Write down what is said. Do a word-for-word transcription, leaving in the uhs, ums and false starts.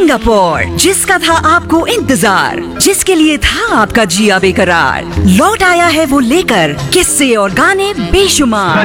Singapore, जिसका था आपको इंतजार, जिसके लिए था आपका जिया बेकरार, लौट आया है वो लेकर किस्से और गाने बेशुमार।